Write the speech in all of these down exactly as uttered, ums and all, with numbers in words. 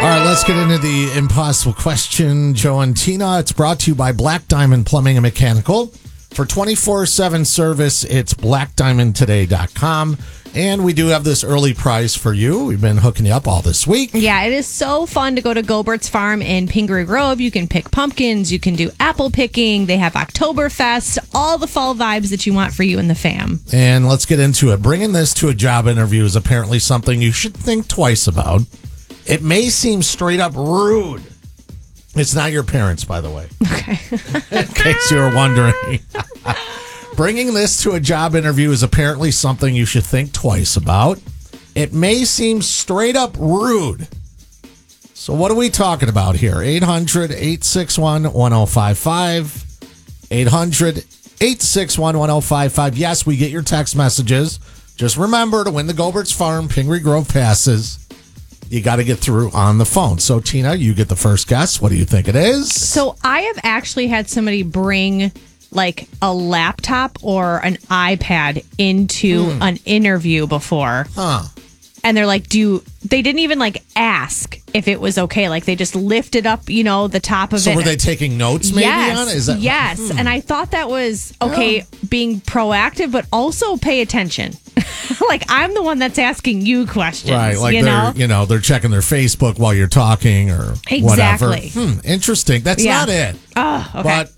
All right, let's get into the impossible question, Joe and Tina. It's brought to you by Black Diamond Plumbing and Mechanical. For twenty-four seven service, it's black diamond today dot com. And we do have this early prize for you. We've been hooking you up all this week. Yeah, it is so fun to go to Gobert's Farm in Pingree Grove. You can pick pumpkins. You can do apple picking. They have Oktoberfest, all the fall vibes that you want for you and the fam. And let's get into it. Bringing this to a job interview is apparently something you should think twice about. It may seem straight up rude. It's not your parents, by the way. Okay. In case you were wondering. Bringing this to a job interview is apparently something you should think twice about. It may seem straight up rude. So what are we talking about here? eight hundred, eight six one, one oh five five. eight hundred, eight six one, one oh five five. Yes, we get your text messages. Just remember, to win the Gobert's Farm Pingree Grove passes, you got to get through on the phone. So, Tina, you get the first guess. What do you think it is? So I have actually had somebody bring like a laptop or an iPad into mm. an interview before. Huh. And they're like, do you, they didn't even like ask if it was okay. Like they just lifted up, you know, the top of so it. So were they taking notes maybe yes, on it? Is that, yes. Hmm. And I thought that was okay, yeah. being proactive, but also pay attention. Like I'm the one that's asking you questions. Right. Like you they're, know? you know, they're checking their Facebook while you're talking or exactly. whatever. Hmm, interesting. That's yeah. not it. Oh, okay. But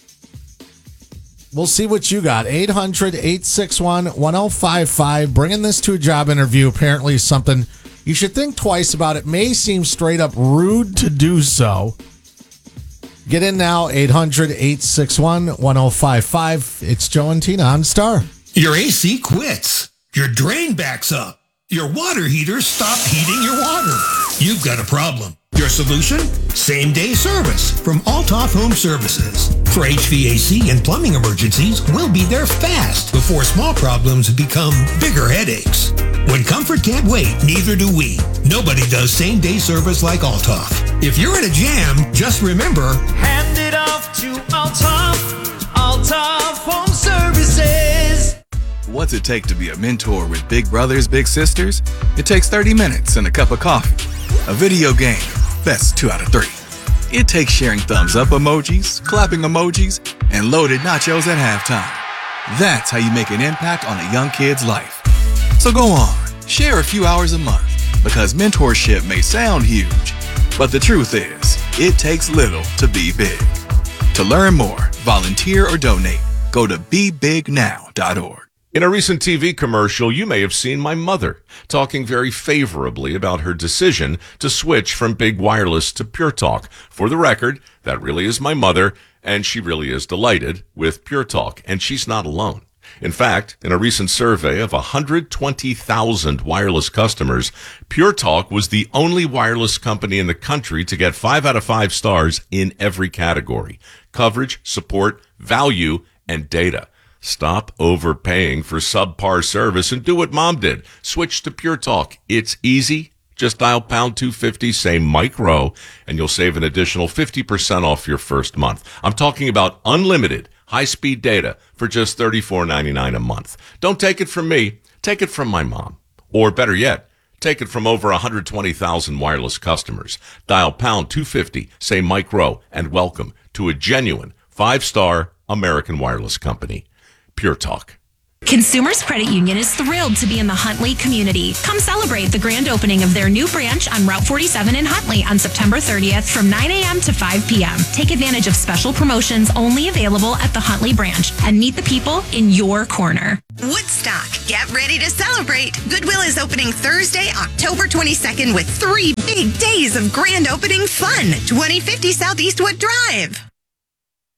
we'll see what you got. eight hundred, eight six one, one oh five five. Bringing this to a job interview apparently is something you should think twice about. It may seem straight up rude to do so. Get in now, eight hundred, eight six one, one oh five five. It's Joe and Tina on Star. Your A C quits. Your drain backs up. Your water heater stopped heating your water. You've got a problem. Your solution? Same-day service from Altoff Home Services. For H V A C and plumbing emergencies, we'll be there fast before small problems become bigger headaches. When comfort can't wait, neither do we. Nobody does same-day service like Altoff. If you're in a jam, just remember, hand it off to Altoff. Altoff Home Services. What's it take to be a mentor with big brothers, big sisters? It takes thirty minutes and a cup of coffee. A video game. That's two out of three. It takes sharing thumbs up emojis, clapping emojis, and loaded nachos at halftime. That's how you make an impact on a young kid's life. So go on, share a few hours a month, because mentorship may sound huge, but the truth is, it takes little to be big. To learn more, volunteer or donate, go to be big now dot org. In a recent T V commercial, you may have seen my mother talking very favorably about her decision to switch from Big Wireless to Pure Talk. For the record, that really is my mother, and she really is delighted with Pure Talk, and she's not alone. In fact, in a recent survey of one hundred twenty thousand wireless customers, Pure Talk was the only wireless company in the country to get five out of five stars in every category: coverage, support, value, and data. Stop overpaying for subpar service and do what Mom did. Switch to Pure Talk. It's easy. Just dial pound two fifty, say micro, and you'll save an additional fifty percent off your first month. I'm talking about unlimited high-speed data for just thirty-four ninety-nine a month. Don't take it from me. Take it from my mom. Or better yet, take it from over one hundred twenty thousand wireless customers. Dial pound two fifty, say micro, and welcome to a genuine five-star American wireless company. Pure Talk. Consumers Credit Union is thrilled to be in the Huntley community. Come celebrate the grand opening of their new branch on Route forty-seven in Huntley on September thirtieth from nine a.m. to five p.m. Take advantage of special promotions only available at the Huntley branch and meet the people in your corner. Woodstock, get ready to celebrate. Goodwill is opening Thursday, October twenty-second with three big days of grand opening fun. twenty fifty South Eastwood Drive.